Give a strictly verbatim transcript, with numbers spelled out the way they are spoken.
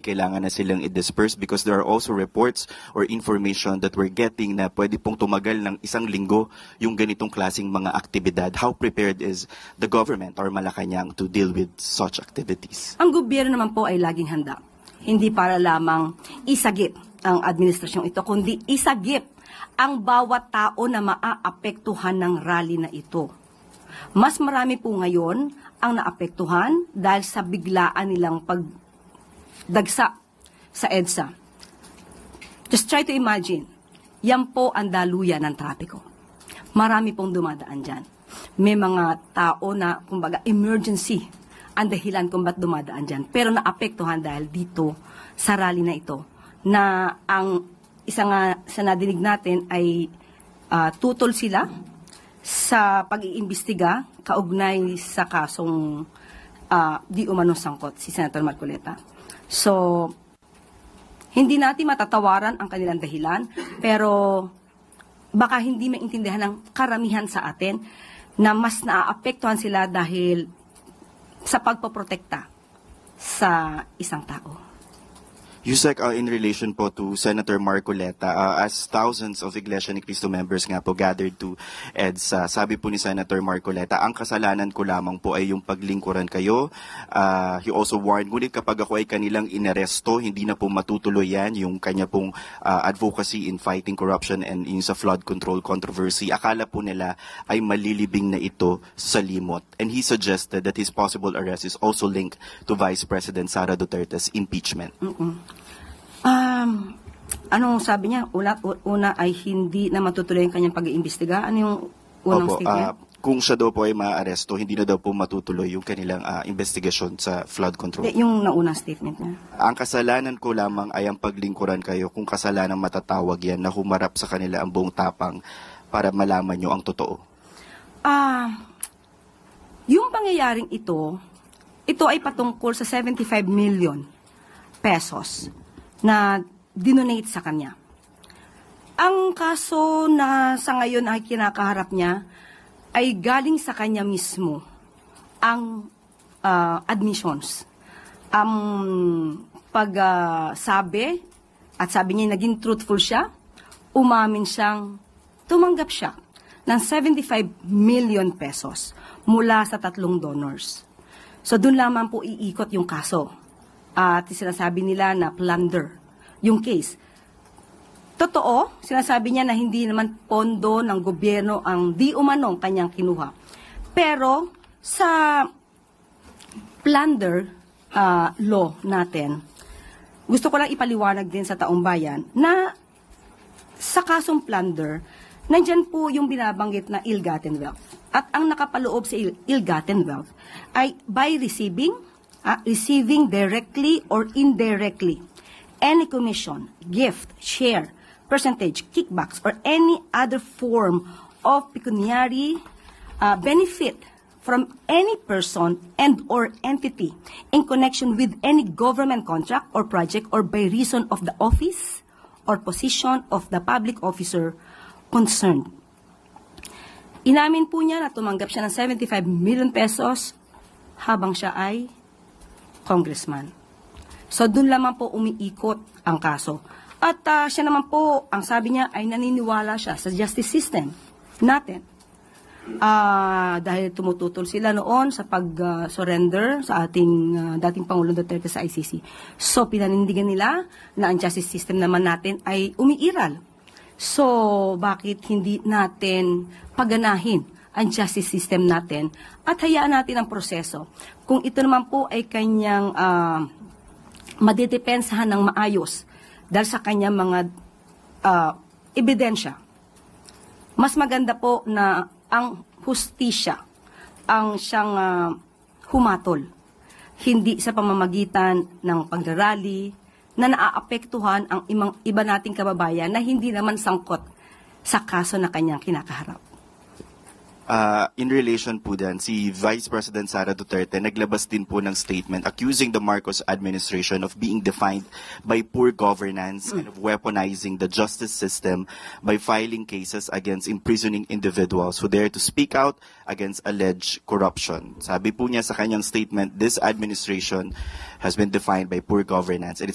kailangan na silang i-disperse because there are also reports or information that we're getting na pwede pong tumagal ng isang linggo yung ganitong klaseng mga aktibidad. How prepared is the government or Malacanang to deal with such activities? Ang gobyerno naman po ay laging handa. Hindi para lamang isagip ang administrasyong ito, kundi isagip ang bawat tao na maaapektuhan ng rally na ito. Mas marami po ngayon ang naapektuhan dahil sa biglaan nilang pagdagsa sa EDSA. Just try to imagine, yan po ang daluyan ng trapiko. Marami pong dumadaan dyan. May mga tao na, kumbaga, emergency ang dahilan kung ba't dumadaan dyan. Pero naapektuhan dahil dito sa rally na ito na ang isa nga sa nadinig natin ay uh, tutol sila sa pag-iimbestiga kaugnay sa kasong uh, di umanong sangkot si Senator Marcoleta. So, hindi natin matatawaran ang kanilang dahilan, pero baka hindi maintindihan ng karamihan sa atin na mas naaapektuhan sila dahil sa pagpoprotekta sa isang tao. Yusek, uh, in relation po to Senator Marcoleta, uh, as thousands of Iglesia ni Cristo members nga po gathered to EDSA, sabi po ni Senator Marcoleta, ang kasalanan ko lamang po ay yung paglingkuran kayo. Uh, he also warned, ngunit kapag ako ay kanilang inaresto, hindi na po matutuloy yan, yung kanya pong uh, advocacy in fighting corruption and in sa flood control controversy. Akala po nila ay malilibing na ito sa limot. And he suggested that his possible arrest is also linked to Vice President Sara Duterte's impeachment. Mm-mm. Um, anong sabi niya? Una, una ay hindi na matutuloy ang kanyang pag-iimbestiga. Ano yung unang Opo, statement? Uh, kung siya daw po ay maaresto, hindi na daw po matutuloy yung kanilang uh, investigasyon sa flood control. De, yung naunang statement niya. Ang kasalanan ko lamang ay ang paglingkuran kayo. Kung kasalanan matatawag yan na humarap sa kanila ang buong tapang para malaman nyo ang totoo. Ah, uh, yung pangyayaring ito, ito ay patungkol sa seventy-five million pesos na dinonate sa kanya. Ang kaso na sa ngayon ay kinakaharap niya ay galing sa kanya mismo ang uh, admissions. Ang um, pagsabi uh, at sabi niya naging truthful siya, umamin siyang tumanggap siya ng seventy-five million pesos mula sa tatlong donors. So doon lamang po iikot yung kaso. At uh, sinasabi nila na plunder yung case. Totoo, sinasabi niya na hindi naman pondo ng gobyerno ang di umanong kanyang kinuha. Pero sa plunder uh, law natin, gusto ko lang ipaliwanag din sa taong bayan na sa kasong plunder, nandyan po yung binabanggit na ill-gotten wealth. At ang nakapaloob sa ill-gotten wealth ay by receiving Uh, receiving directly or indirectly any commission, gift, share, percentage, kickbacks, or any other form of pecuniary uh, benefit from any person and or entity in connection with any government contract or project or by reason of the office or position of the public officer concerned. Inamin po niya na tumanggap siya ng seventy-five million pesos habang siya ay congressman. So, doon lamang po umiikot ang kaso. At uh, siya naman po, ang sabi niya ay naniniwala siya sa justice system natin. Uh, dahil tumututol sila noon sa pag-surrender uh, sa ating uh, dating Pangulong Duterte sa I C C. So, pinanindigan nila na ang justice system naman natin ay umiiral. So, bakit hindi natin paganahin ang justice system natin at hayaan natin ang proseso. Kung ito naman po ay kanyang uh, madidepensahan ng maayos dahil sa kanyang mga uh, ebidensya, mas maganda po na ang hustisya ang siyang uh, humatol, hindi sa pamamagitan ng pagrarally na naaapektuhan ang imang, iba nating kababayan na hindi naman sangkot sa kaso na kanyang kinakaharap. Uh, in relation po din, si Vice President Sara Duterte naglabas din po ng statement accusing the Marcos administration of being defined by poor governance mm. and of weaponizing the justice system by filing cases against imprisoning individuals who dare to speak out against alleged corruption. Sabi po niya sa kanyang statement, this administration has been defined by poor governance and